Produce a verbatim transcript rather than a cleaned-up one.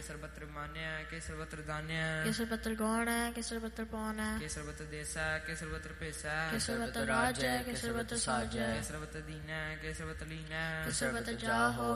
केसरपत्र मान्य केसरपत्र धान्य केसरपत्र गौण केसरपत्र पौन केसरपत्र देसा केसरपत्र पेशा केसरपत्र राज केसरपत्र साज केसरपत्र दीन केसरपत्र लीन केसरपत्र जाहो